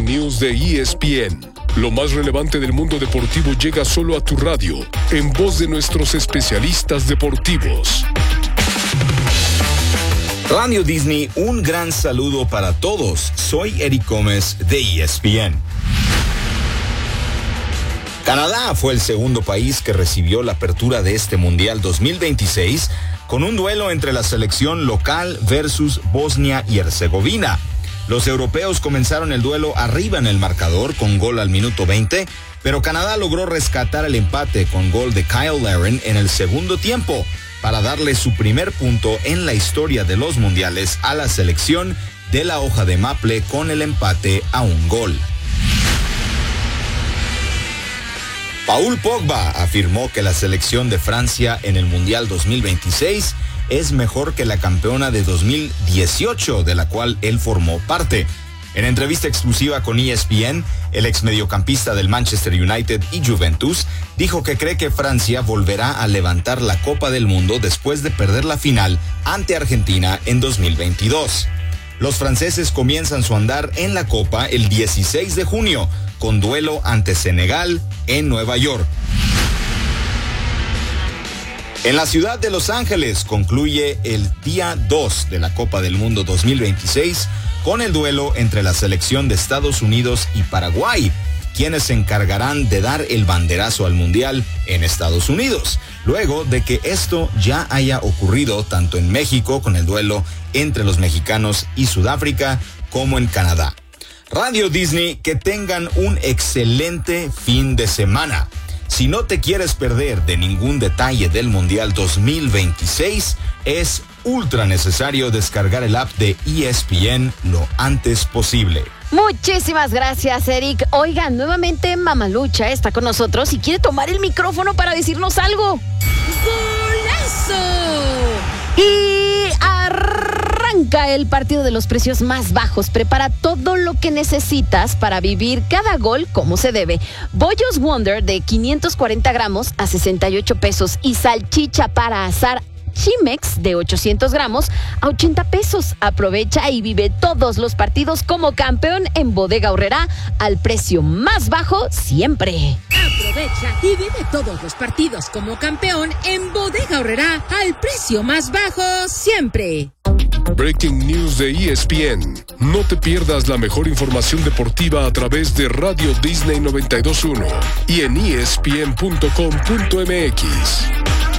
News de ESPN. Lo más relevante del mundo deportivo llega solo a tu radio, en voz de nuestros especialistas deportivos. Radio Disney, un gran saludo para todos. Soy Eric Gómez de ESPN. Canadá fue el segundo país que recibió la apertura de este Mundial 2026 con un duelo entre la selección local versus Bosnia y Herzegovina. Los europeos comenzaron el duelo arriba en el marcador con gol al minuto 20, pero Canadá logró rescatar el empate con gol de Kyle Larin en el segundo tiempo para darle su primer punto en la historia de los mundiales a la selección de la hoja de maple con el empate a un gol. Paul Pogba afirmó que la selección de Francia en el Mundial 2026 es mejor que la campeona de 2018, de la cual él formó parte. En entrevista exclusiva con ESPN, el exmediocampista del Manchester United y Juventus dijo que cree que Francia volverá a levantar la Copa del Mundo después de perder la final ante Argentina en 2022. Los franceses comienzan su andar en la Copa el 16 de junio, con duelo ante Senegal en Nueva York. En la ciudad de Los Ángeles concluye el día 2 de la Copa del Mundo 2026 con el duelo entre la selección de Estados Unidos y Paraguay, quienes se encargarán de dar el banderazo al Mundial en Estados Unidos, luego de que esto ya haya ocurrido tanto en México con el duelo entre los mexicanos y Sudáfrica como en Canadá. Radio Disney, que tengan un excelente fin de semana. Si no te quieres perder de ningún detalle del Mundial 2026, es ultra necesario descargar el app de ESPN lo antes posible. Muchísimas gracias, Eric. Oigan, nuevamente Mamalucha está con nosotros y quiere tomar el micrófono para decirnos algo. ¡Golazo! Y arranca el partido de los precios más bajos. Prepara todo lo que necesitas para vivir cada gol como se debe. Bollos Wonder de 540 gramos a 68 pesos y salchicha para asar Chimex de 800 gramos a 80 pesos. Aprovecha y vive todos los partidos como campeón en Bodega Aurrerá al precio más bajo siempre. Aprovecha y vive todos los partidos como campeón en Bodega Aurrerá al precio más bajo siempre. Breaking News de ESPN. No te pierdas la mejor información deportiva a través de Radio Disney 92.1 y en ESPN.com.mx.